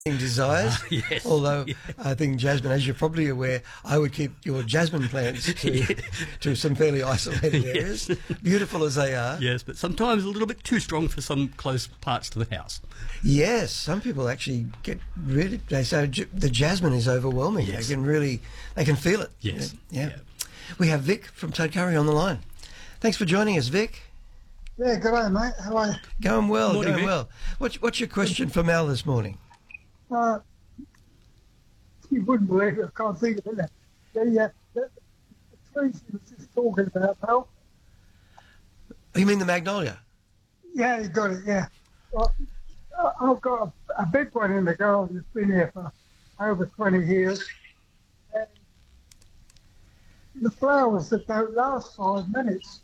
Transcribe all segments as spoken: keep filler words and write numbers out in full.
desires. Uh, yes. Although Yeah. I think jasmine, as you're probably aware, I would keep your jasmine plants to, to some fairly isolated areas, Yes. beautiful as they are. Yes, but sometimes a little bit too strong for some close parts to the house. Yes, some people actually get really, they say j- the jasmine is overwhelming. Yes. They can really, they can feel it. Yes. Yeah. Yeah. We have Vic from Tudcurry on the line. Thanks for joining us, Vic. Yeah, good day, mate. How are you? Going well, Morning, going Vic. well. What's, what's your question for Mel this morning? Uh, you wouldn't believe it. I can't think of it. The, uh, the, the tree she was just talking about, Mel. Oh, you mean the magnolia? Yeah, you got it, yeah. Well, I- I've got a, a big one in the garden that's been here for over twenty years. And the flowers that don't last five minutes.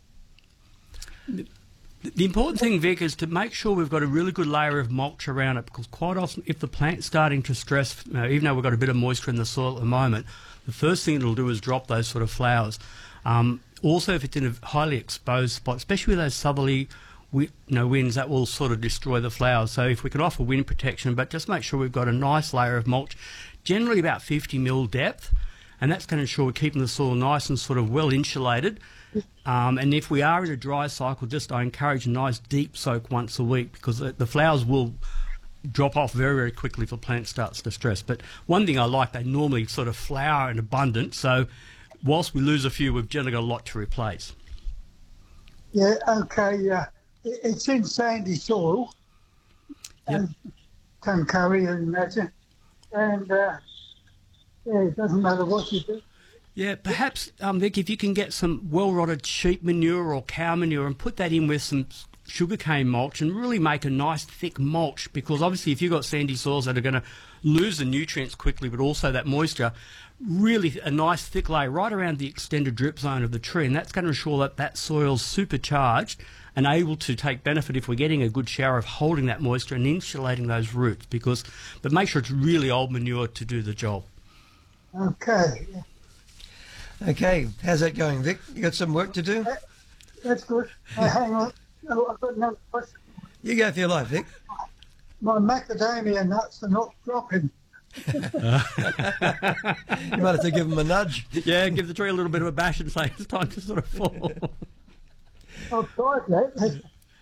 The important thing, Vic, is to make sure we've got a really good layer of mulch around it, because quite often if the plant's starting to stress, you know, even though we've got a bit of moisture in the soil at the moment, the first thing it'll do is drop those sort of flowers. Um, also, if it's in a highly exposed spot, especially with those southerly wi- you know, winds, that will sort of destroy the flowers. So if we can offer wind protection, but just make sure we've got a nice layer of mulch, generally about fifty mil depth, and that's going to ensure we're keeping the soil nice and sort of well insulated. Um, and if we are in a dry cycle, just I encourage a nice deep soak once a week, because the, the flowers will drop off very, very quickly if the plant starts to stress. But one thing I like, they normally sort of flower in abundance, so whilst we lose a few, we've generally got a lot to replace. Yeah, okay, yeah. It, it's in sandy soil. Yep. And Tuncurry, you imagine. And, uh, yeah, it doesn't matter what you do. Yeah, perhaps, um, Vic, if you can get some well-rotted sheep manure or cow manure and put that in with some sugarcane mulch and really make a nice thick mulch, because obviously if you've got sandy soils that are going to lose the nutrients quickly, but also that moisture, really a nice thick layer right around the extended drip zone of the tree, and that's going to ensure that that soil's supercharged and able to take benefit if we're getting a good shower of holding that moisture and insulating those roots. Because, but make sure it's really old manure to do the job. Okay, yeah. Okay, how's that going, Vic? You got some work to do? That's good. Uh, hang on. Oh, I've got another question. You go for your life, Vic. My macadamia nuts are not dropping. You might have to give them a nudge. Yeah, give the tree a little bit of a bash and say it's time to sort of fall. I've tried that.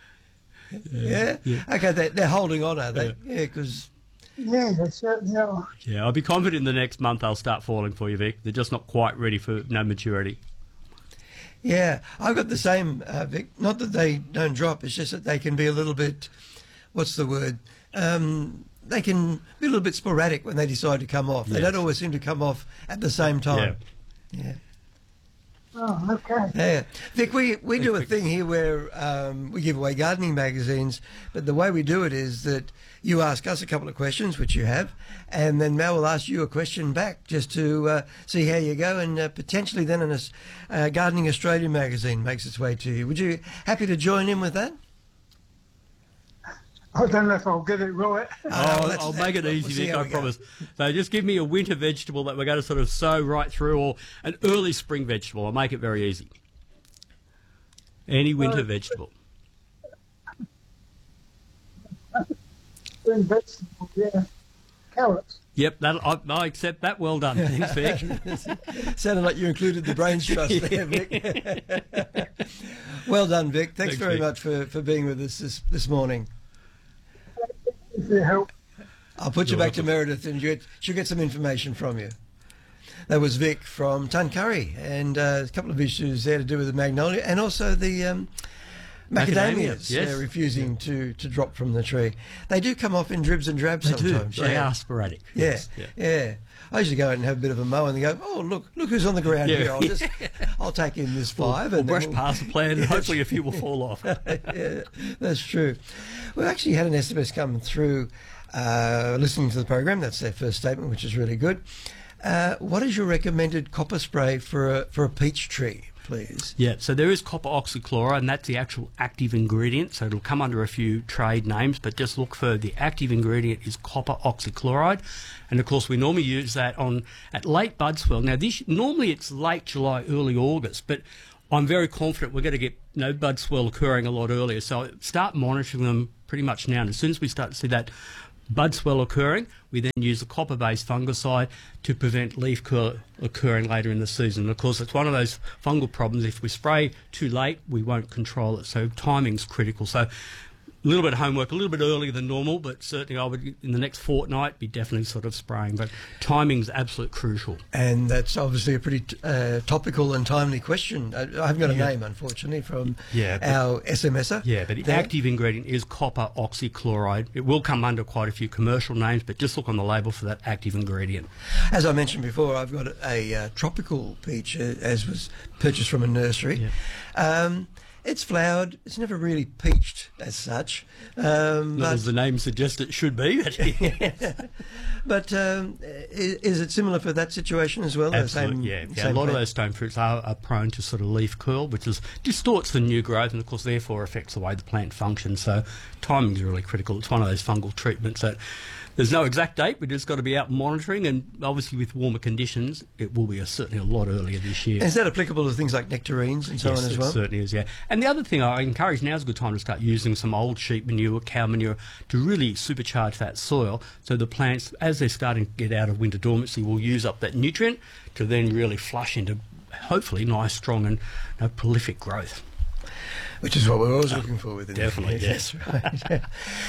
Yeah? Okay, they're, they're holding on, are they? Yeah, because... Yeah, they certainly are. Yeah, I'll be confident in the next month they'll start falling for you, Vic. They're just not quite ready for no maturity. Yeah, I've got the same, uh, Vic. Not that they don't drop, it's just that they can be a little bit, what's the word? Um, they can be a little bit sporadic when they decide to come off. They Yes. don't always seem to come off at the same time. Yeah. Oh, okay. Yeah. Vic, we, we do a thing here where um, we give away gardening magazines, but the way we do it is that you ask us a couple of questions, which you have, and then Mel will ask you a question back just to uh, see how you go, and uh, potentially then a uh, Gardening Australia magazine makes its way to you. Would you happy to join in with that? I don't know if I'll get it right. Oh, that's- I'll make it we'll easy, see Vic, how I we go. promise. So just give me a winter vegetable that we're going to sort of sow right through, or an early spring vegetable. I'll make it very easy. Any winter Uh, vegetable. Green vegetables, yeah. Carrots. Yep, that, I, I accept that. Well done. Thanks, Vic. Sounded like you included the brains trust there, Vic. Well done, Vic. Thanks, Thanks, very Vic. much for, for being with us this, this morning. If you help. I'll put you You're back to welcome. Meredith and you- she'll get some information from you. That was Vic from Tuncurry, and uh, a couple of issues there to do with the magnolia and also the um, macadamias Macadamia, yes. uh, refusing to, to drop from the tree. They do come off in dribs and drabs They do. sometimes. They yeah. are sporadic. Yeah, Yes, yeah, I usually go out and have a bit of a mow and they go, oh, look, look who's on the ground Yeah. here. I'll just, I'll take in this five. We'll and brush then past the plant and hopefully a few will fall off. yeah, that's true. We've actually had an S M S come through uh, listening to the program. That's their first statement, which is really good. Uh, what is your recommended copper spray for a, for a peach tree, please? Yeah, so there is copper oxychloride, and that's the actual active ingredient. So it'll come under a few trade names, but just look for the active ingredient is copper oxychloride. And of course, we normally use that on at late bud swell. Now, this normally it's late July, early August, but I'm very confident we're going to get you know, bud swell occurring a lot earlier. So start monitoring them pretty much now. And as soon as we start to see that bud swell occurring, we then use a copper-based fungicide to prevent leaf curl occurring later in the season. And of course, it's one of those fungal problems. If we spray too late, we won't control it. So timing's critical. So a little bit of homework, a little bit earlier than normal, but certainly I would, in the next fortnight, be definitely sort of spraying. But timing's absolutely crucial. And that's obviously a pretty uh, topical and timely question. I, I haven't got a Yeah. name, unfortunately, from Yeah, but- our S M S er. Yeah, but the there. active ingredient is copper oxychloride. It will come under quite a few commercial names, but just look on the label for that active ingredient. As I mentioned before, I've got a, a uh, tropical peach, uh, as was purchased from a nursery. Um, it's flowered. It's never really peached as such. Um, Not but as the name suggests it should be. But but um, is, is it similar for that situation as well? The Absolutely, same- yeah. yeah. A same lot of plant? those stone fruits are, are prone to sort of leaf curl, which is distorts the new growth and, of course, therefore affects the way the plant functions. So timing is really critical. It's one of those fungal treatments that there's no exact date. We've just got to be out monitoring, and obviously with warmer conditions, it will be a, certainly a lot earlier this year. Is that applicable to things like nectarines and so Yes, on as it well? certainly is, yeah. And the other thing I encourage now is a good time to start using some old sheep manure, cow manure, to really supercharge that soil so the plants, as they're starting to get out of winter dormancy, will use up that nutrient to then really flush into hopefully nice, strong and you know, prolific growth. Which is what we're always looking for within Definitely, yes. Right.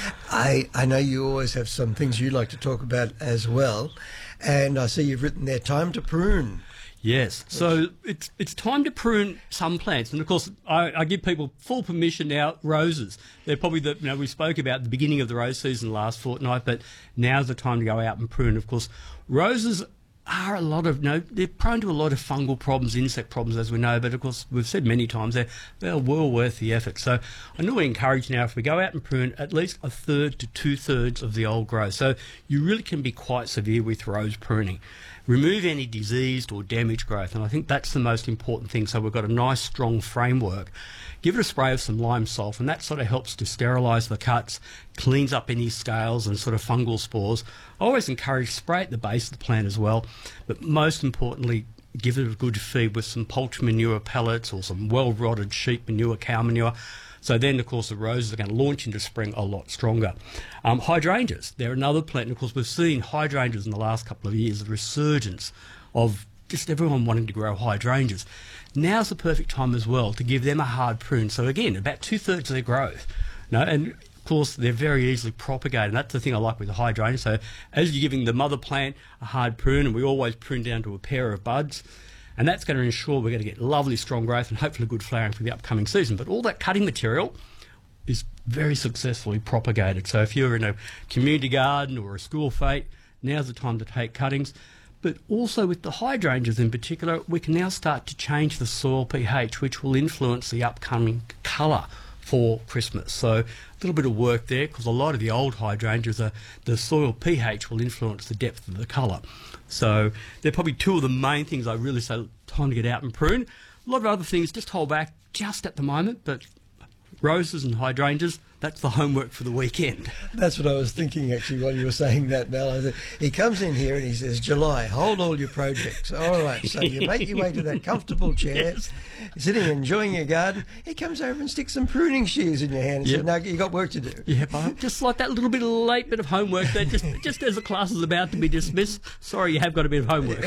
I I know you always have some things you'd like to talk about as well, and I see you've written there time to prune. Yes, so it's it's time to prune some plants, and of course I, I give people full permission now. Roses, they're probably the you know we spoke about the beginning of the rose season last fortnight, but now's the time to go out and prune. Of course, roses are a lot of, you know, they're prone to a lot of fungal problems, insect problems, as we know, but of course we've said many times they're, they're well worth the effort. So I normally encourage now, if we go out and prune, at least a third to two-thirds of the old growth. So you really can be quite severe with rose pruning. Remove any diseased or damaged growth, and I think that's the most important thing. So we've got a nice strong framework. Give it a spray of some lime sulphur, and that sort of helps to sterilise the cuts, cleans up any scales and sort of fungal spores. I always encourage spray at the base of the plant as well, but most importantly, give it a good feed with some poultry manure pellets or some well-rotted sheep manure, cow manure. So then, of course, the roses are going to launch into spring a lot stronger. Um, hydrangeas, they're another plant. And of course, we've seen hydrangeas in the last couple of years, the resurgence of just everyone wanting to grow hydrangeas. Now's the perfect time as well to give them a hard prune. So again, about two-thirds of their growth. No, and of course, they're very easily propagated. And that's the thing I like with the hydrangea. So as you're giving the mother plant a hard prune, and we always prune down to a pair of buds, and that's going to ensure we're going to get lovely strong growth and hopefully good flowering for the upcoming season. But all that cutting material is very successfully propagated. So if you're in a community garden or a school fete, now's the time to take cuttings. But also with the hydrangeas in particular, we can now start to change the soil pH, which will influence the upcoming colour for Christmas. So a little bit of work there, because a lot of the old hydrangeas, are, the soil pH will influence the depth of the colour. So they're probably two of the main things I really say time to get out and prune. A lot of other things just hold back just at the moment, but roses and hydrangeas, that's the homework for the weekend. That's what I was thinking, actually, while you were saying that, Mel. I said, he comes in here and he says, July, hold all your projects. All right, so you make your way to that comfortable chair, Yes. you're sitting enjoying your garden. He comes over and sticks some pruning shears in your hand and Yep. says, no, you got work to do. Yeah, but just like that little bit of late bit of homework there, just just as the class is about to be dismissed. Sorry, you have got a bit of homework.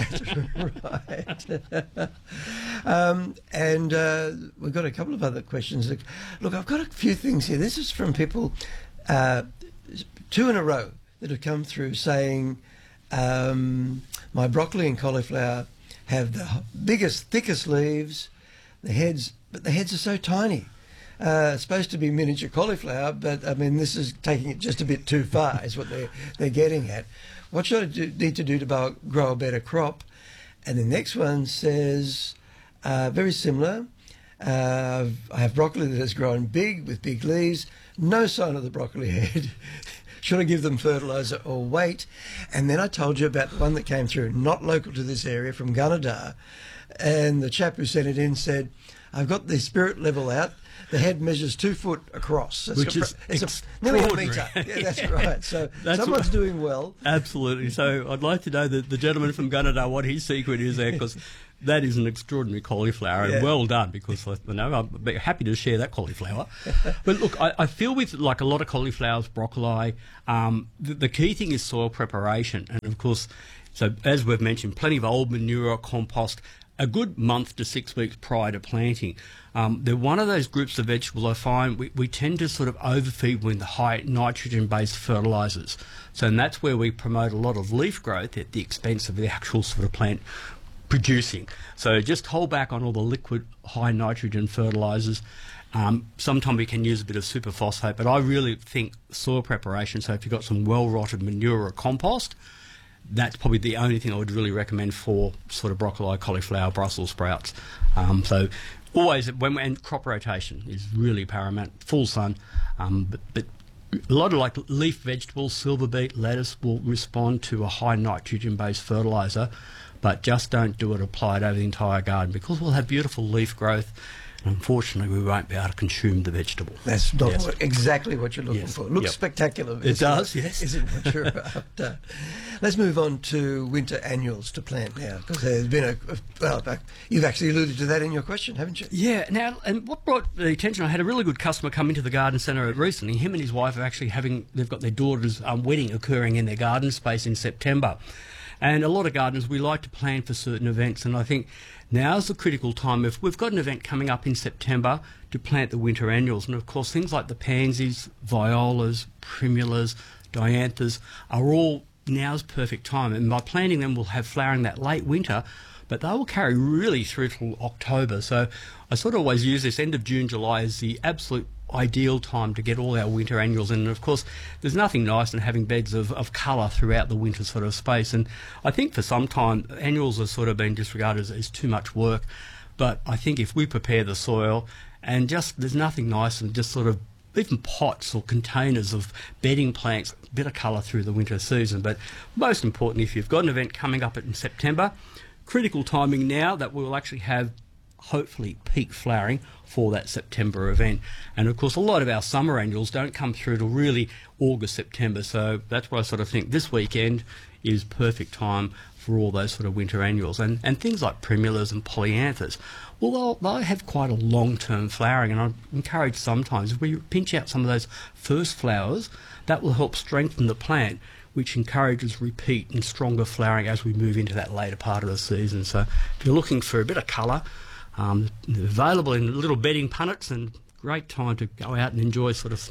Right. um, and uh, we've got a couple of other questions. Look, I've got a few things here. This is from people, uh, two in a row, that have come through saying, um, my broccoli and cauliflower have the biggest, thickest leaves, the heads, but the heads are so tiny. Uh, it's supposed to be miniature cauliflower, but I mean, this is taking it just a bit too far, is what they're, they're getting at. What should I do, need to do to bo- grow a better crop? And the next one says, uh, very similar. Uh, I have broccoli that has grown big with big leaves, no sign of the broccoli head. Should I give them fertiliser or wait? And then I told you about the one that came through, not local to this area, from Gunnedah. And the chap who sent it in said, I've got the spirit level out. The head measures two foot across. That's Which a, is it's a, nearly a extraordinary. metre. Yeah, that's right. So That's someone's what- doing well. Absolutely. So I'd like to know the, the gentleman from Gunnedah what his secret is there, because That is an extraordinary cauliflower, Yeah. and well done, because I you know, I'd be happy to share that cauliflower. But look, I, I feel with like a lot of cauliflowers, broccoli, um, the, the key thing is soil preparation. And of course, so as we've mentioned, plenty of old manure, compost, a good month to six weeks prior to planting. Um, they're one of those groups of vegetables I find we, we tend to sort of overfeed with the high nitrogen-based fertilisers. So and that's where we promote a lot of leaf growth at the expense of the actual sort of plant producing. So just hold back on all the liquid high nitrogen fertilisers. Um, sometimes we can use a bit of superphosphate, but I really think soil preparation, so if you've got some well-rotted manure or compost, that's probably the only thing I would really recommend for sort of broccoli, cauliflower, Brussels sprouts. Um, so always, when and crop rotation is really paramount, full sun, um, but, but a lot of like leaf vegetables, silver beet, lettuce will respond to a high nitrogen-based fertiliser, but just don't do it applied over the entire garden, because we'll have beautiful leaf growth. And unfortunately, we won't be able to consume the vegetable. That's not Yes. what, exactly what you're looking Yes. for. Looks Yep. spectacular. It isn't does, yes. Isn't what you're after. Let's move on to winter annuals to plant now, because there's been a, a well, you've actually alluded to that in your question, haven't you? Yeah, now, and what brought the attention, I had a really good customer come into the garden centre recently. Him and his wife are actually having, they've got their daughter's um, wedding occurring in their garden space in September. And a lot of gardeners, we like to plan for certain events, and I think now's the critical time. If we've got an event coming up in September, to plant the winter annuals. And of course, things like the pansies, violas, primulas, dianthus are all now's perfect time. And by planting them, we'll have flowering that late winter, but they will carry really through till October. So I sort of always use this end of June, July as the absolute ideal time to get all our winter annuals in. And of course, there's nothing nice than having beds of, of colour throughout the winter sort of space. And I think for some time, annuals have sort of been disregarded as, as too much work. But I think if we prepare the soil, and just there's nothing nice than just sort of even pots or containers of bedding plants, a bit of colour through the winter season. But most important, if you've got an event coming up in September, critical timing now that we'll actually have hopefully peak flowering for that September event. And of course, a lot of our summer annuals don't come through till really August, September. So that's why I sort of think this weekend is perfect time for all those sort of winter annuals. And, and things like primulas and polyanthus, well, they'll, they'll have quite a long-term flowering. And I encourage sometimes, if we pinch out some of those first flowers, that will help strengthen the plant, which encourages repeat and stronger flowering as we move into that later part of the season. So if you're looking for a bit of colour, um, they're available in little bedding punnets, and great time to go out and enjoy sort of